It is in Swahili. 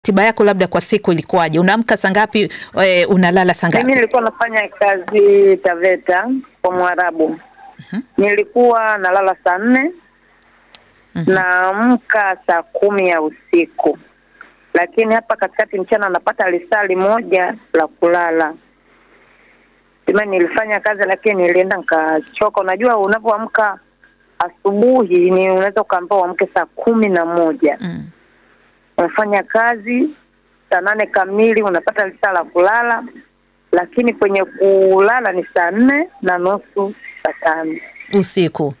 Ratiba yako labda kwa siku ilikuwaje? Unaamka saa ngapi, unalala saa ngapi? Mimi nilikuwa nafanya kazi Taveta kwa Mwarabu. Nilikuwa nalala saa 4, naamka saa 10 ya usiku. Lakini hapa katikati mchana napata lisali moja la kulala. Sema nilifanya kazi lakini nilienda nikachoka. Unajua unapoamka asubuhi ni unaweza kuambiwa uamke saa 11. Unafanya kazi saa 8 kamili unapata lisali la kulala. Lakini kwenye kulala ni saa 4:30 saa 5 usiku.